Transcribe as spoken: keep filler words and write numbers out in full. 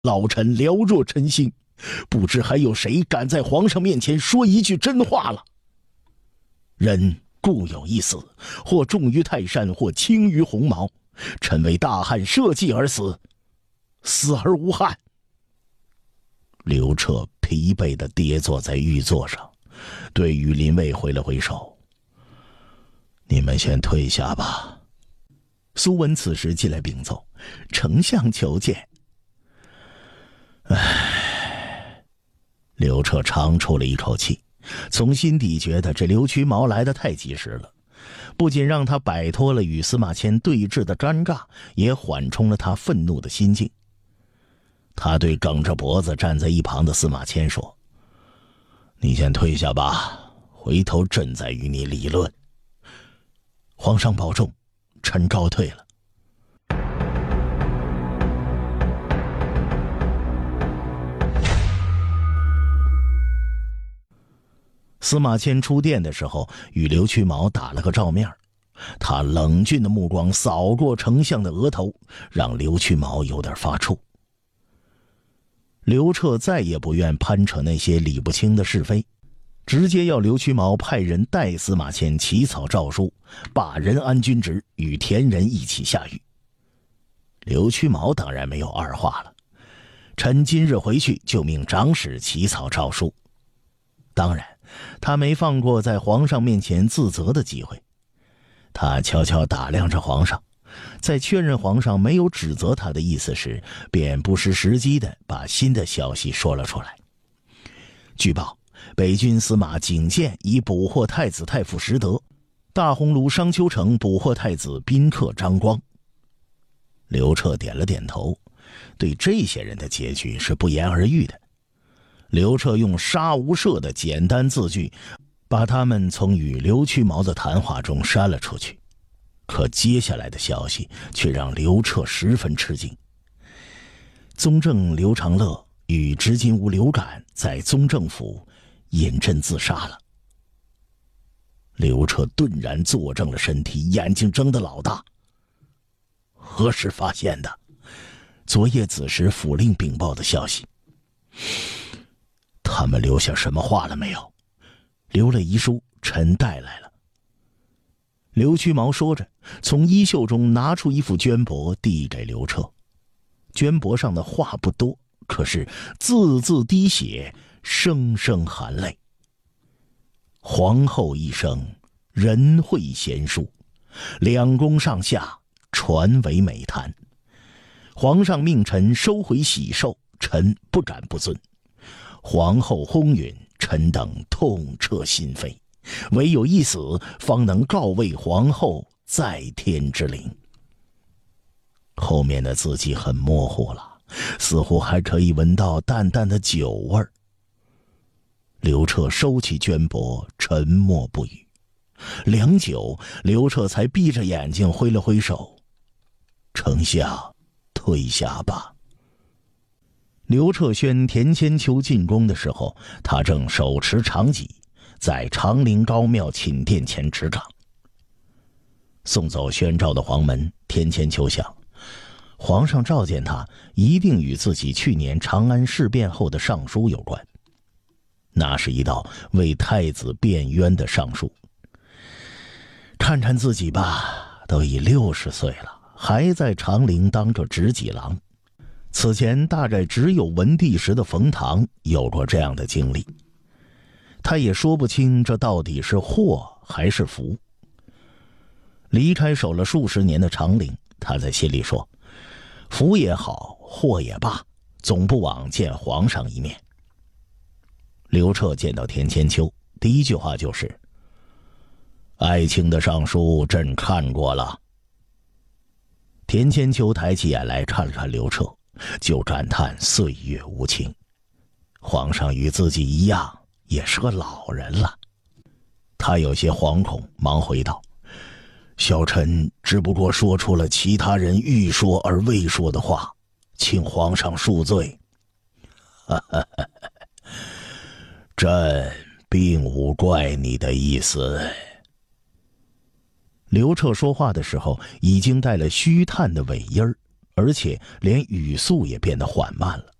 老臣了若晨星，不知还有谁敢在皇上面前说一句真话了。人固有一死，或重于泰山，或轻于鸿毛。臣为大汉社稷而死，死而无憾。刘彻疲惫地跌坐在御座上，对羽林卫挥了挥手：“你们先退下吧。”苏文此时进来禀奏：“丞相求见。”唉，刘彻长出了一口气，从心底觉得这刘屈毛来得太及时了，不仅让他摆脱了与司马迁对峙的尴尬，也缓冲了他愤怒的心境。他对梗着脖子站在一旁的司马迁说：“你先退下吧，回头朕再与你理论。”皇上保重，臣告退了。司马迁出殿的时候，与刘屈毛打了个照面，他冷峻的目光扫过丞相的额头，让刘屈毛有点发怵。刘彻再也不愿攀扯那些理不清的是非，直接要刘屈毛派人代司马迁起草诏书，罢任安军职，与田人一起下狱。刘屈毛当然没有二话了，臣今日回去就命长史起草诏书。当然他没放过在皇上面前自责的机会，他悄悄打量着皇上，在确认皇上没有指责他的意思时，便不失时机地把新的消息说了出来。据报，北军司马景建已捕获太子太傅石德，大鸿胪商丘城捕获太子宾客张光。刘彻点了点头，对这些人的结局是不言而喻的。刘彻用杀无赦的简单字句，把他们从与刘屈毛的谈话中删了出去。可接下来的消息却让刘彻十分吃惊。宗正刘长乐与执金吾刘敢在宗正府饮鸩自杀了。刘彻顿然坐正了身体，眼睛睁得老大。何时发现的？昨夜子时府令禀报的消息。他们留下什么话了没有？留了遗书，臣带来了。刘屈毛说着，从衣袖中拿出一副绢帛递给刘彻。绢帛上的话不多，可是字字滴血，声声含泪。皇后一生，仁惠贤淑，两宫上下传为美谈。皇上命臣收回喜寿，臣不敢不遵。皇后轰允，臣等痛彻心扉，唯有一死，方能告慰皇后在天之灵。后面的字迹很模糊了，似乎还可以闻到淡淡的酒味儿。刘彻收起绢帛，沉默不语。良久，刘彻才闭着眼睛挥了挥手：“丞相，退下吧。”刘彻宣田千秋进宫的时候，他正手持长戟，在长陵高庙寝殿前执掌。送走宣召的黄门，田千秋想，皇上召见他，一定与自己去年长安事变后的上书有关。那是一道为太子辩冤的上书。看看自己吧，都已六十岁了，还在长陵当个执戟郎。此前大概只有文帝时的冯唐有过这样的经历，他也说不清这到底是祸还是福。离开守了数十年的长陵，他在心里说：福也好，祸也罢，总不枉见皇上一面。刘彻见到田千秋，第一句话就是：爱卿的上书朕看过了。田千秋抬起眼来看了看刘彻，就感叹岁月无情。皇上与自己一样，也是个老人了。他有些惶恐，忙回道：小臣只不过说出了其他人欲说而未说的话，请皇上恕罪。朕并无怪你的意思。刘彻说话的时候已经带了虚叹的尾音儿， 而且连语速也变得缓慢了。